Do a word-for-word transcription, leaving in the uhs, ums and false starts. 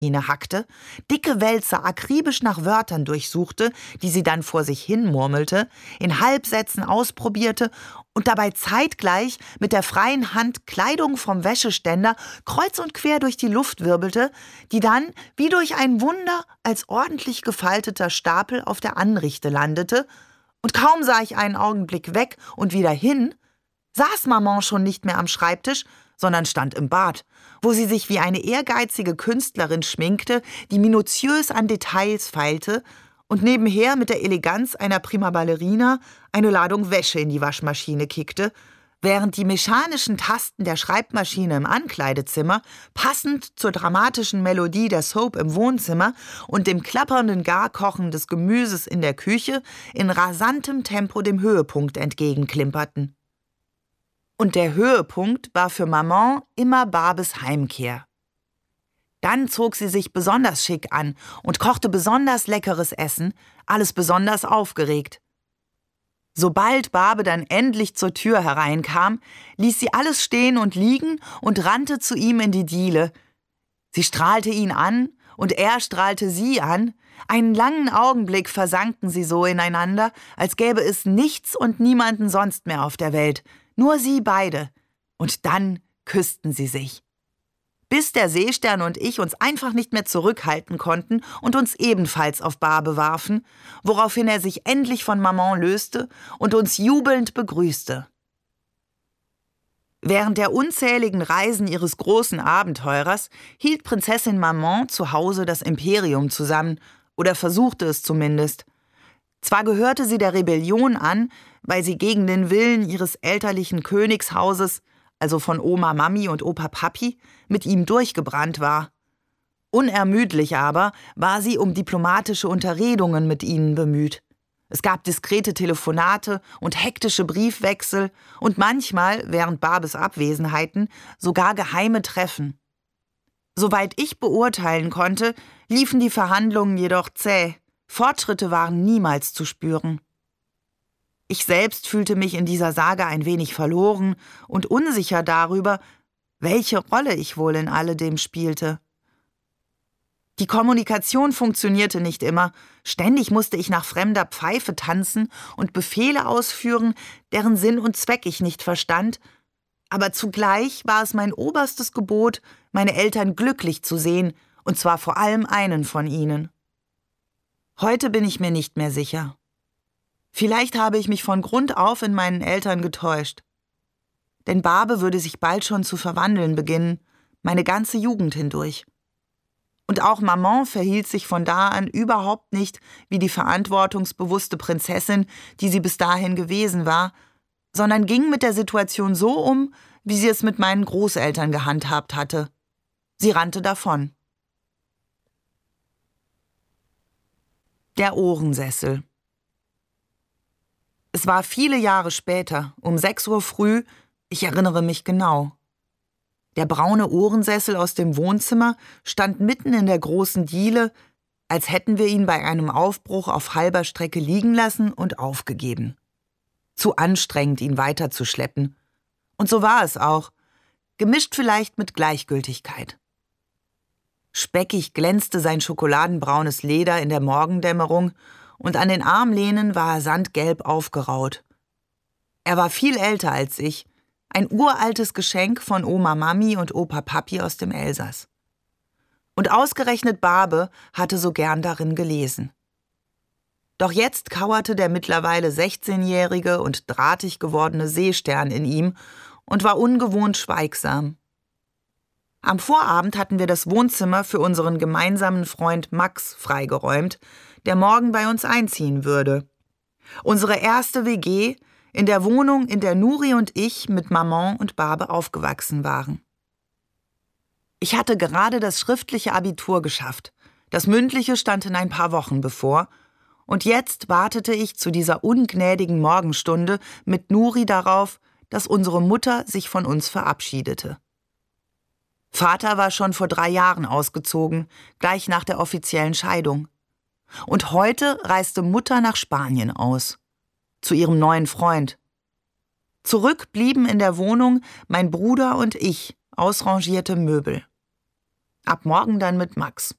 hackte, dicke Wälzer akribisch nach Wörtern durchsuchte, die sie dann vor sich hin murmelte, in Halbsätzen ausprobierte und dabei zeitgleich mit der freien Hand Kleidung vom Wäscheständer kreuz und quer durch die Luft wirbelte, die dann, wie durch ein Wunder, als ordentlich gefalteter Stapel auf der Anrichte landete, und kaum sah ich einen Augenblick weg und wieder hin, saß Maman schon nicht mehr am Schreibtisch, sondern stand im Bad, wo sie sich wie eine ehrgeizige Künstlerin schminkte, die minutiös an Details feilte und nebenher mit der Eleganz einer Prima Ballerina eine Ladung Wäsche in die Waschmaschine kickte, während die mechanischen Tasten der Schreibmaschine im Ankleidezimmer, passend zur dramatischen Melodie der Soap im Wohnzimmer und dem klappernden Garkochen des Gemüses in der Küche, in rasantem Tempo dem Höhepunkt entgegenklimperten. Und der Höhepunkt war für Maman immer Barbes Heimkehr. Dann zog sie sich besonders schick an und kochte besonders leckeres Essen, alles besonders aufgeregt. Sobald Barbe dann endlich zur Tür hereinkam, ließ sie alles stehen und liegen und rannte zu ihm in die Diele. Sie strahlte ihn an und er strahlte sie an. Einen langen Augenblick versanken sie so ineinander, als gäbe es nichts und niemanden sonst mehr auf der Welt, nur sie beide. Und dann küssten sie sich. Bis der Seestern und ich uns einfach nicht mehr zurückhalten konnten und uns ebenfalls auf Barbe warfen, woraufhin er sich endlich von Maman löste und uns jubelnd begrüßte. Während der unzähligen Reisen ihres großen Abenteurers hielt Prinzessin Maman zu Hause das Imperium zusammen, oder versuchte es zumindest. Zwar gehörte sie der Rebellion an, weil sie gegen den Willen ihres elterlichen Königshauses, also von Oma Mami und Opa Papi, mit ihm durchgebrannt war. Unermüdlich aber war sie um diplomatische Unterredungen mit ihnen bemüht. Es gab diskrete Telefonate und hektische Briefwechsel und manchmal, während Barbes Abwesenheiten, sogar geheime Treffen. Soweit ich beurteilen konnte, liefen die Verhandlungen jedoch zäh. Fortschritte waren niemals zu spüren. Ich selbst fühlte mich in dieser Sage ein wenig verloren und unsicher darüber, welche Rolle ich wohl in alledem spielte. Die Kommunikation funktionierte nicht immer. Ständig musste ich nach fremder Pfeife tanzen und Befehle ausführen, deren Sinn und Zweck ich nicht verstand. Aber zugleich war es mein oberstes Gebot, meine Eltern glücklich zu sehen, und zwar vor allem einen von ihnen. Heute bin ich mir nicht mehr sicher. Vielleicht habe ich mich von Grund auf in meinen Eltern getäuscht. Denn Barbe würde sich bald schon zu verwandeln beginnen, meine ganze Jugend hindurch. Und auch Maman verhielt sich von da an überhaupt nicht wie die verantwortungsbewusste Prinzessin, die sie bis dahin gewesen war, sondern ging mit der Situation so um, wie sie es mit meinen Großeltern gehandhabt hatte. Sie rannte davon. Der Ohrensessel. Es war viele Jahre später, um sechs Uhr früh, ich erinnere mich genau. Der braune Ohrensessel aus dem Wohnzimmer stand mitten in der großen Diele, als hätten wir ihn bei einem Aufbruch auf halber Strecke liegen lassen und aufgegeben. Zu anstrengend, ihn weiterzuschleppen. Und so war es auch, gemischt vielleicht mit Gleichgültigkeit. Speckig glänzte sein schokoladenbraunes Leder in der Morgendämmerung und an den Armlehnen war er sandgelb aufgeraut. Er war viel älter als ich, ein uraltes Geschenk von Oma Mami und Opa Papi aus dem Elsass. Und ausgerechnet Barbe hatte so gern darin gelesen. Doch jetzt kauerte der mittlerweile sechzehnjährige und drahtig gewordene Seestern in ihm und war ungewohnt schweigsam. Am Vorabend hatten wir das Wohnzimmer für unseren gemeinsamen Freund Max freigeräumt, der morgen bei uns einziehen würde. Unsere erste W G in der Wohnung, in der Nuri und ich mit Maman und Barbe aufgewachsen waren. Ich hatte gerade das schriftliche Abitur geschafft. Das mündliche stand in ein paar Wochen bevor. Und jetzt wartete ich zu dieser ungnädigen Morgenstunde mit Nuri darauf, dass unsere Mutter sich von uns verabschiedete. Vater war schon vor drei Jahren ausgezogen, gleich nach der offiziellen Scheidung. Und heute reiste Mutter nach Spanien aus, zu ihrem neuen Freund. Zurück blieben in der Wohnung mein Bruder und ich, ausrangierte Möbel. Ab morgen dann mit Max.